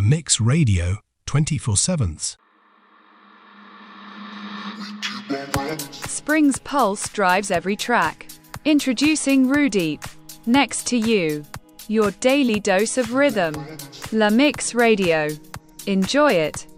Mix Radio 24/7. Spring's pulse drives every track. Introducing Rudeep. Next to you. Your daily dose of rhythm. La Mix Radio. Enjoy it.